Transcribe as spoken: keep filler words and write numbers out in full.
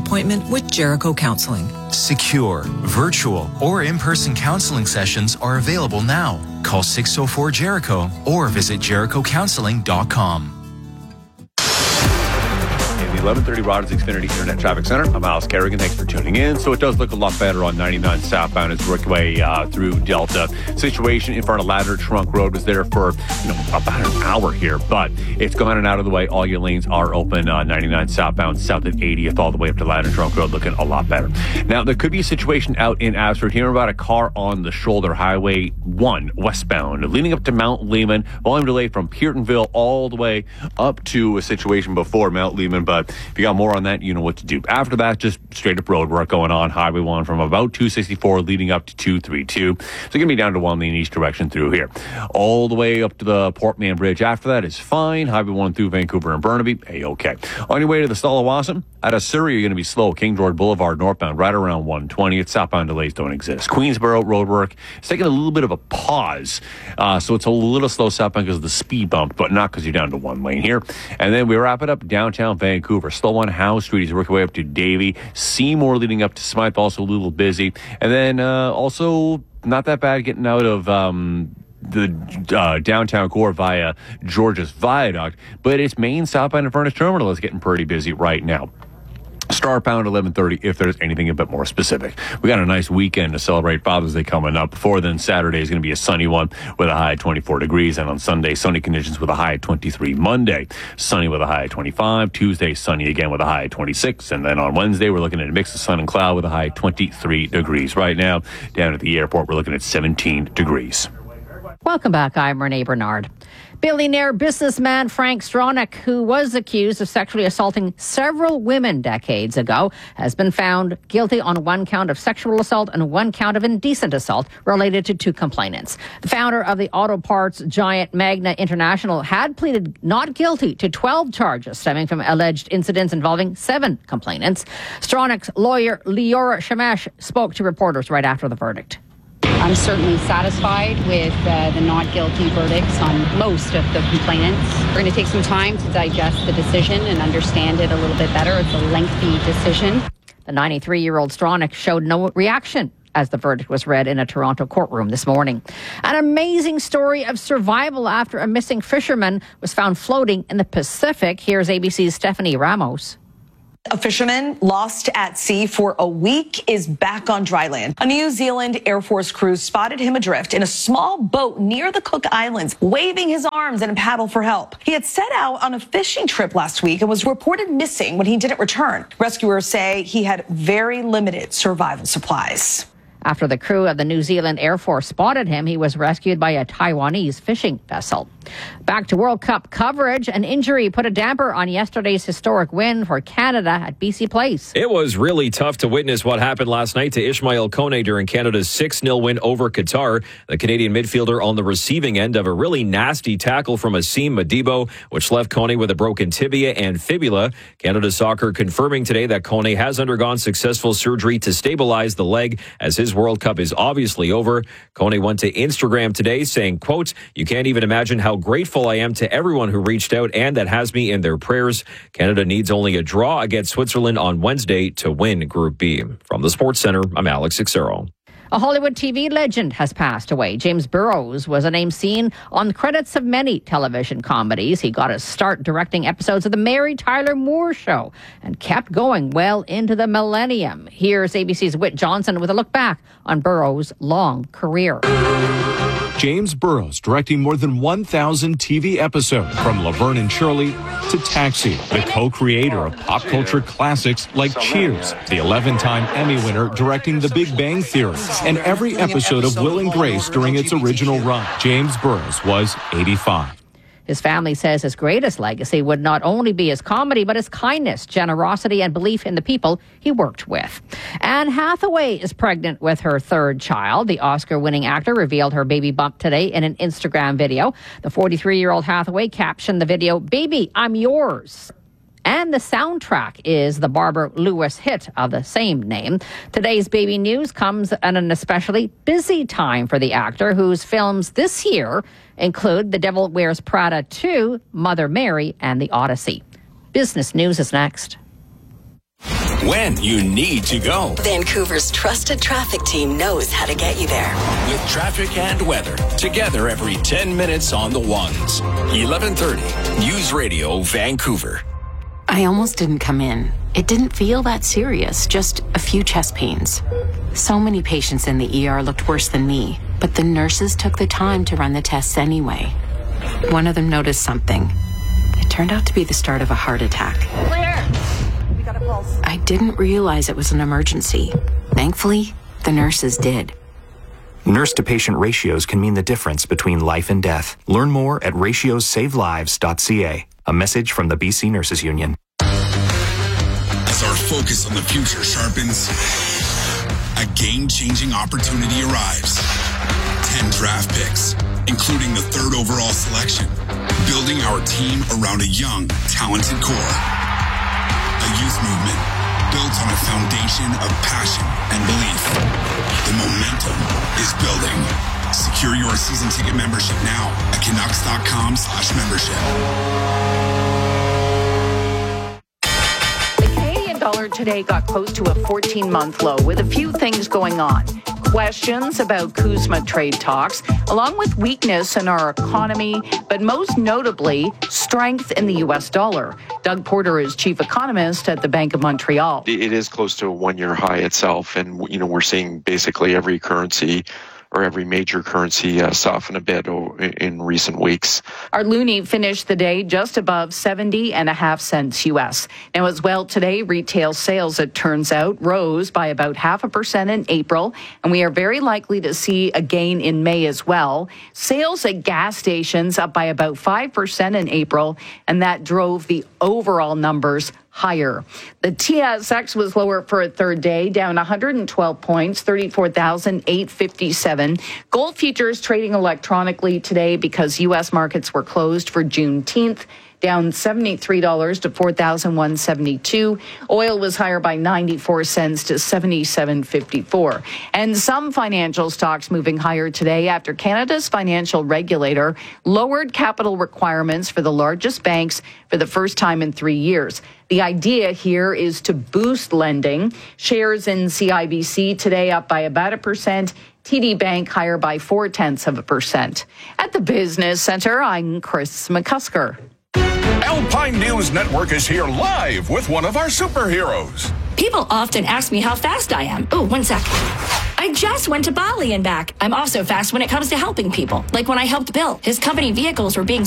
appointment with Jericho Counseling. Secure, virtual, or in-person counseling sessions are available now. Call six oh four Jericho or visit jericho counseling dot com. eleven thirty Rogers Xfinity Internet Traffic Center. I'm Alice Kerrigan. Thanks for tuning in. So it does look a lot better on ninety-nine southbound as we work our way uh, through Delta. Situation in front of Ladder Trunk Road was there for you know about an hour here, but it's gone and out of the way. All your lanes are open. Uh, ninety-nine southbound, south at eightieth, all the way up to Ladder Trunk Road, looking a lot better. Now there could be a situation out in Abbotsford. Hearing about a car on the shoulder, Highway one westbound, leading up to Mount Lehman. Volume delay from Peartonville all the way up to a situation before Mount Lehman, but if you got more on that, you know what to do. After that, just straight up road work going on. Highway one from about two sixty-four leading up to two thirty-two. So you're going to be down to one lane east direction through here. All the way up to the Portman Bridge after that is fine. Highway one through Vancouver and Burnaby, A-okay. On your way to the Stalawasan, out of Surrey, you're going to be slow. King George Boulevard northbound, right around one twenty. It's southbound delays don't exist. Queensboro road work is taking a little bit of a pause. Uh, so it's a little slow southbound because of the speed bump, but not because you're down to one lane here. And then we wrap it up downtown Vancouver. Slow on Howe Street. He's working way up to Davie. Seymour leading up to Smythe, also a little busy. And then uh, also not that bad getting out of um, the uh, downtown core via Georges Viaduct, but its main southbound and Furnace Terminal is getting pretty busy right now. Star Pound eleven thirty if there's anything a bit more specific. We got a nice weekend to celebrate Father's Day coming up. Before then, Saturday is going to be a sunny one with a high of twenty-four degrees. And on Sunday, sunny conditions with a high of twenty-three. Monday, sunny with a high of twenty-five. Tuesday, sunny again with a high of twenty-six. And then on Wednesday, we're looking at a mix of sun and cloud with a high of twenty-three degrees. Right now, down at the airport, we're looking at seventeen degrees. Welcome back. I'm Renee Bernard. Billionaire businessman Frank Stronach, who was accused of sexually assaulting several women decades ago, has been found guilty on one count of sexual assault and one count of indecent assault related to two complainants. The founder of the auto parts giant Magna International had pleaded not guilty to twelve charges stemming from alleged incidents involving seven complainants. Stronach's lawyer, Leora Shemesh, spoke to reporters right after the verdict. I'm certainly satisfied with uh, the not guilty verdicts on most of the complainants. We're going to take some time to digest the decision and understand it a little bit better. It's a lengthy decision. The ninety-three-year-old Stronach showed no reaction as the verdict was read in a Toronto courtroom this morning. An amazing story of survival after a missing fisherman was found floating in the Pacific. Here's A B C's Stephanie Ramos. A fisherman lost at sea for a week is back on dry land. A New Zealand Air Force crew spotted him adrift in a small boat near the Cook Islands, waving his arms in a paddle for help. He had set out on a fishing trip last week and was reported missing when he didn't return. Rescuers say he had very limited survival supplies. After the crew of the New Zealand Air Force spotted him, he was rescued by a Taiwanese fishing vessel. Back to World Cup coverage. An injury put a damper on yesterday's historic win for Canada at B C Place. It was really tough to witness what happened last night to Ishmael Kone during Canada's six nil win over Qatar. The Canadian midfielder on the receiving end of a really nasty tackle from Asim Madibo, which left Kone with a broken tibia and fibula. Canada Soccer confirming today that Kone has undergone successful surgery to stabilize the leg as his World Cup is obviously over. Kone went to Instagram today saying, quote, "You can't even imagine how grateful I am to everyone who reached out and that has me in their prayers. Canada needs only a draw against Switzerland on Wednesday to win Group B." From the Sports Center, I'm Alex Xero. A Hollywood T V legend has passed away. James Burrows was a name seen on the credits of many television comedies. He got his start directing episodes of The Mary Tyler Moore Show and kept going well into the millennium. Here's A B C's Whit Johnson with a look back on Burrows' long career. James Burrows directing more than one thousand T V episodes, from Laverne and Shirley to Taxi, the co-creator of pop culture classics like Cheers, the eleven-time Emmy winner directing The Big Bang Theory, and every episode of Will and Grace during its original run. James Burrows was eighty-five. His family says his greatest legacy would not only be his comedy, but his kindness, generosity, and belief in the people he worked with. Anne Hathaway is pregnant with her third child. The Oscar-winning actor revealed her baby bump today in an Instagram video. The forty-three-year-old Hathaway captioned the video, "Baby, I'm yours." And the soundtrack is the Barbara Lewis hit of the same name. Today's baby news comes at an especially busy time for the actor, whose films this year include The Devil Wears Prada two, Mother Mary, and The Odyssey. Business News is next. when you need to go. Vancouver's trusted traffic team knows how to get you there. With traffic and weather, together every ten minutes on the ones. eleven thirty, News Radio, Vancouver. I almost didn't come in. It didn't feel that serious, just a few chest pains. So many patients in the E R looked worse than me, but the nurses took the time to run the tests anyway. One of them noticed something. It turned out to be the start of a heart attack. Clear. We got a pulse. I didn't realize it was an emergency. Thankfully, the nurses did. Nurse-to-patient ratios can mean the difference between life and death. Learn more at ratios save lives dot c a. A message from the B C Nurses Union. As our focus on the future sharpens, a game-changing opportunity arrives. Ten draft picks, including the third overall selection, building our team around a young, talented core. A youth movement built on a foundation of passion and belief. The momentum is building. Secure your season ticket membership now at Canucks.com slash membership. The Canadian dollar today got close to a fourteen-month low with a few things going on. Questions about CUSMA trade talks, along with weakness in our economy, but most notably, strength in the U S dollar. Doug Porter is chief economist at the Bank of Montreal. It is close to a one-year high itself, and you know we're seeing basically every currency or every major currency uh, soften a bit in recent weeks. Our loonie finished the day just above seventy and a half cents U S. Now, as well today, retail sales, it turns out, rose by about half a percent in April, and we are very likely to see a gain in May as well. Sales at gas stations up by about five percent in April, and that drove the overall numbers higher. The T S X was lower for a third day, down one hundred twelve points, thirty-four thousand eight hundred fifty-seven. Gold futures trading electronically today because U S markets were closed for Juneteenth, down seventy-three dollars to four thousand one hundred seventy-two. Oil was higher by ninety-four cents to seventy-seven fifty-four. And some financial stocks moving higher today after Canada's financial regulator lowered capital requirements for the largest banks for the first time in three years. The idea here is to boost lending. Shares in C I B C today up by about a percent. T D Bank higher by four-tenths of a percent. At the Business Center, I'm Chris McCusker. Alpine News Network is here live with one of our superheroes. People often ask me how fast I am. Oh, one sec. I just went to Bali and back. I'm also fast when it comes to helping people. Like when I helped Bill. His company vehicles were being